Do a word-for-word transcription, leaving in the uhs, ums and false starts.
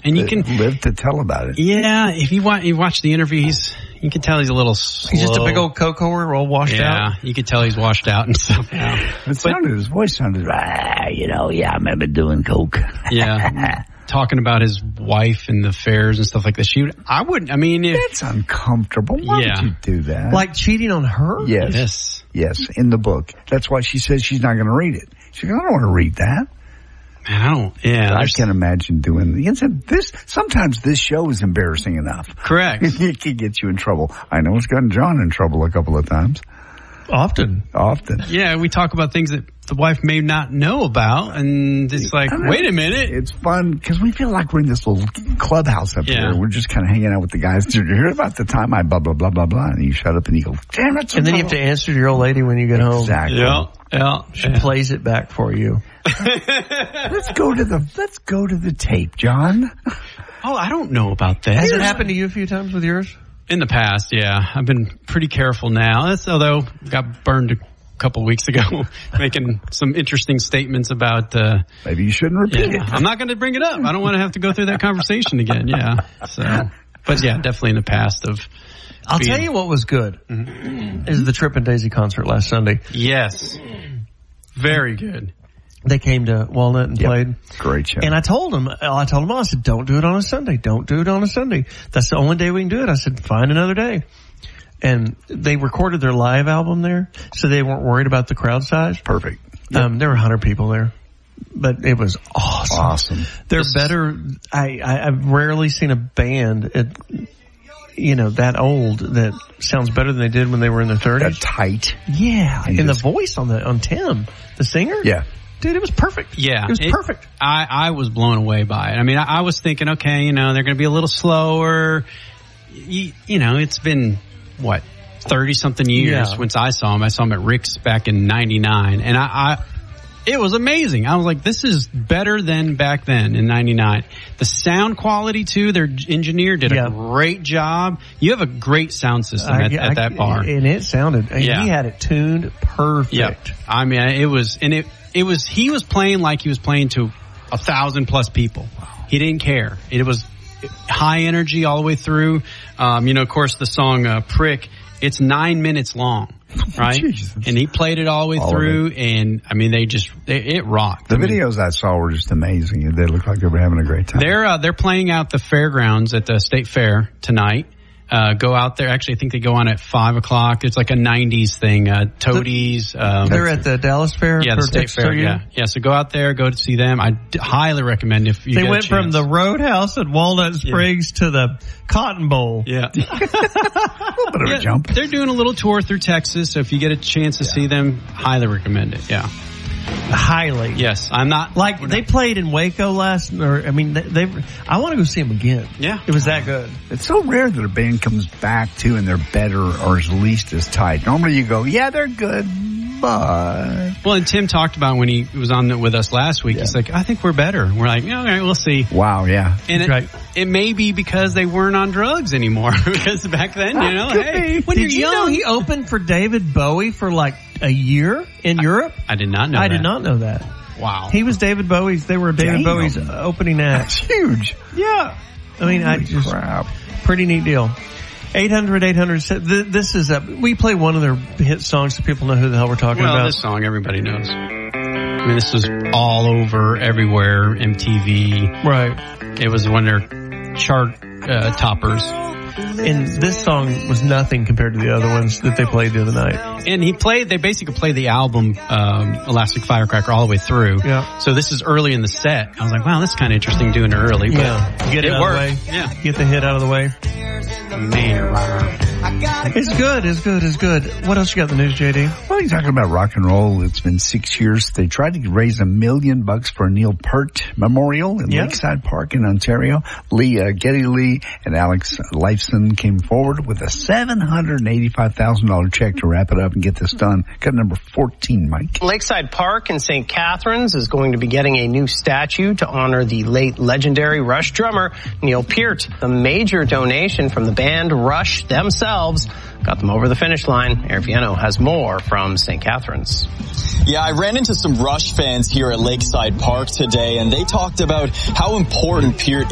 And you can live to tell about it. Yeah, if you watch, you watch the interview, he's you can tell he's a little slow. He's just a big old cocoa all washed yeah, out. Yeah, you can tell he's washed out and stuff. Yeah. It sounded, but, his voice sounded, ah, you know, yeah, I remember doing coke. Yeah. Talking about his wife and the affairs and stuff like that. She would, I wouldn't, I mean. If, That's uncomfortable. Why yeah. would you do that? Like cheating on her? Yes. Yes. Yes, in the book. That's why she says she's not going to read it. She's like, I don't want to read that. Man, I don't, yeah. I can't imagine doing this. Sometimes this show is embarrassing enough. Correct. It can get you in trouble. I know it's gotten John in trouble a couple of times. Often. Often. Yeah, we talk about things that the wife may not know about, and it's like, wait a minute. It's fun because we feel like we're in this little clubhouse up yeah. here. We're just kind of hanging out with the guys. Did you hear about the time I blah, blah, blah, blah, blah? And you shut up and you go, damn it. And then you have to answer to your old lady when you get home. Exactly. Yeah. Yeah. She yeah. plays it back for you. let's go to the, let's go to the tape, John. Oh, I don't know about that. Has it happened to you a few times with yours? In the past, yeah. I've been pretty careful now. That's, although got burned a couple weeks ago making some interesting statements about uh maybe you shouldn't repeat yeah, it. I'm not going to bring it up. I don't want to have to go through that conversation again. Yeah. So, but yeah, definitely in the past of I'll being, tell you what was good mm-hmm. is the Tripp and Daisy concert last Sunday. Yes. Very good. They came to Walnut and yep. played. Great show. And I told them, I told them, I said, don't do it on a Sunday. Don't do it on a Sunday. That's the only day we can do it. I said, find another day. And they recorded their live album there, so they weren't worried about the crowd size. Perfect. Yep. Um, there were one hundred people there, but it was awesome. Awesome. They're this better. I, I, I've rarely seen a band, at, you know, that old that sounds better than they did when they were in their thirties. That tight. Yeah, and, and the voice on the on Tim, the singer. Yeah. Dude, it was perfect. Yeah. It was it, perfect. I, I was blown away by it. I mean, I, I was thinking, okay, you know, they're going to be a little slower. You, you know, it's been, what, thirty-something years yeah. since I saw him. I saw him at Rick's back in ninety-nine. And I, I, it was amazing. I was like, this is better than back then in ninety-nine. The sound quality, too, their engineer did yeah. a great job. You have a great sound system I, at, I, at that bar. And it sounded, yeah. he had it tuned perfect. Yeah. I mean, it was, and it, It was, he was playing like he was playing to a thousand plus people. Wow. He didn't care. It was high energy all the way through. Um, you know, of course, the song, uh, Prick, it's nine minutes long, right? Jesus. And he played it all the way all through, and I mean, they just, they, it rocked. The I mean, videos I saw were just amazing. They looked like they were having a great time. They're, uh, they're playing out the fairgrounds at the State Fair tonight. Uh, go out there. Actually, I think they go on at five o'clock. It's like a nineties thing. Uh, Toadies. Um, They're at the Dallas Fair? Yeah, the State Fair. Yeah. Yeah. So go out there, go to see them. I d- highly recommend if you They get went a chance. from the Roadhouse at Walnut Springs yeah. to the Cotton Bowl. Yeah. a little bit of yeah, a jump. They're doing a little tour through Texas. So if you get a chance to yeah. see them, highly recommend it. Yeah. Highly. Yes. I'm not. Like, they not. played in Waco last, or, I mean, they, they I want to go see them again. Yeah. It was that good. It's so rare that a band comes back to and they're better or at least as tight. Normally you go, yeah, they're good, but. Well, and Tim talked about when he was on the, with us last week, yeah. he's like, I think we're better. We're like, all right, we'll see. Wow, yeah. And it, right. it may be because they weren't on drugs anymore. Because back then, you know, hey, when Did you're you young. know he opened for David Bowie for like a year in I, Europe? I did not know I that. did not know that. Wow. He was David Bowie's, they were David Damn. Bowie's opening act. That's huge. Yeah. I mean, Holy I just, crap. Pretty neat deal. eight hundred eight hundred This is a, we play one of their hit songs so people know who the hell we're talking well, about. This song everybody knows. I mean, this was all over, everywhere, M T V. Right. It was one of their chart uh, toppers. And this song was nothing compared to the other ones that they played the other night. And he played, they basically played the album, um, Elastic Firecracker all the way through. Yeah. So this is early in the set. I was like, wow, this is kind of interesting doing it early. But yeah. Get it, it out worked. of the way. Yeah. Get the hit out of the way. Man. It's good, it's good, it's good. What else you got in the news, J D? Well, you're talking about rock and roll. It's been six years. They tried to raise a million bucks for a Neil Peart Memorial in yeah. Lakeside Park in Ontario. Lee, uh, Geddy Lee and Alex Lifeson came forward with a seven hundred eighty-five thousand dollars check to wrap it up and get this done. Cut number fourteen, Mike. Lakeside Park in Saint Catharines is going to be getting a new statue to honor the late legendary Rush drummer, Neil Peart. The major donation from the band Rush themselves got them over the finish line. Eric Viano has more from Saint Catharines. Yeah, I ran into some Rush fans here at Lakeside Park today, and they talked about how important Peart